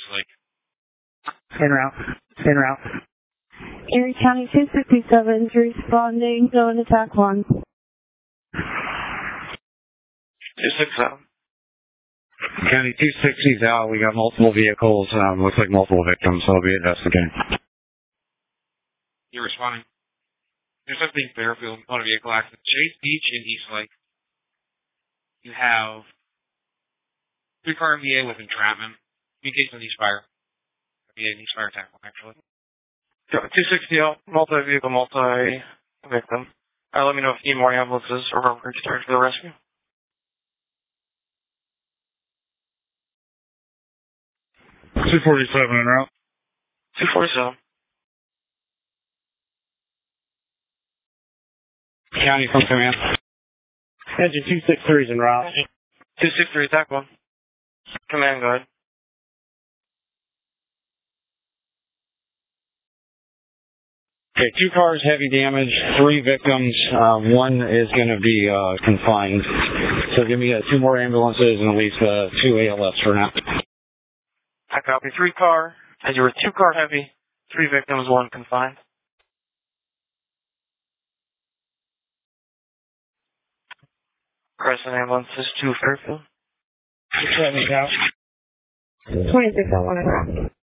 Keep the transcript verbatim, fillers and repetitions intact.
East Lake. En route. En route. Erie County two sixty-seven is responding. Go and attack one. two sixty-seven. County two sixty's out. We got multiple vehicles. Um, looks like multiple victims, so I'll be investigating. You're responding. There's something Fairfield, motor vehicle accident. Chase Beach in East Lake. You have three car M V A with entrapment. Communication with East Fire. M V A and East Fire attack one, actually. two sixty out, multi-vehicle, multi-victim. Alright, let me know if you need more ambulances or road for the rescue. two forty-seven en route. two forty-seven. County from command. Engine two sixty-three is en route. two sixty-three, attack one. Command, go ahead. Okay, two cars, heavy damage, three victims. Uh, one is going to be uh, confined. So give me uh, two more ambulances and at least uh, two A L Fs for now. I copy. Three car, as you were two car heavy, three victims, one confined. Crescent ambulances, two Fairfield. Seven out. twenty-six oh one.